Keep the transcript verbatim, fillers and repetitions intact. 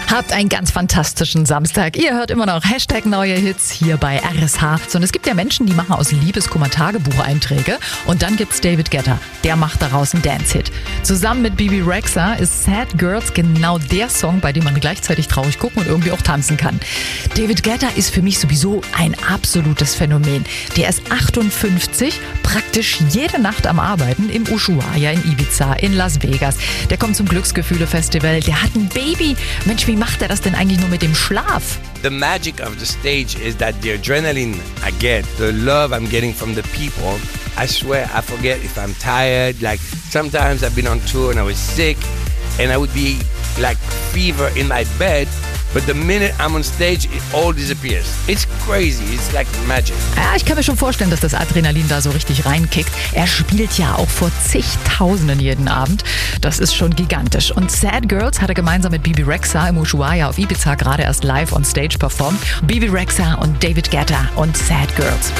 Habt einen ganz fantastischen Samstag. Ihr hört immer noch Hashtag neue Hits hier bei R S H. So, und es gibt ja Menschen, die machen aus Liebeskummer Tagebucheinträge. Und dann gibt's David Guetta. Der macht daraus einen Dance-Hit. Zusammen mit Bebe Rexha ist Sad Girls genau der Song, bei dem man gleichzeitig traurig gucken und irgendwie auch tanzen kann. David Guetta ist für mich sowieso ein absolutes Phänomen. Der ist achtundfünfzig, praktisch jede Nacht am Arbeiten im Ushuaia in Ibiza, in Las Vegas. Der kommt zum Glücksgefühle-Festival. Der hat ein Baby. Mensch, wie macht er das denn eigentlich nur mit dem Schlaf? The magic of the stage is that the adrenaline I get, the love I'm getting from the people, I swear I forget if I'm tired. Like sometimes I've been on tour and I was sick and I would be like fever in my bed. But the minute I'm on stage, it all disappears. It's crazy. It's like magic. Ja, ich kann mir schon vorstellen, dass das Adrenalin da so richtig reinkickt. Er spielt ja auch vor zigtausenden jeden Abend. Das ist schon gigantisch. Und Sad Girls hat er gemeinsam mit Bebe Rexha im Ushuaia auf Ibiza gerade erst live on stage performt. Bebe Rexha und David Guetta und Sad Girls.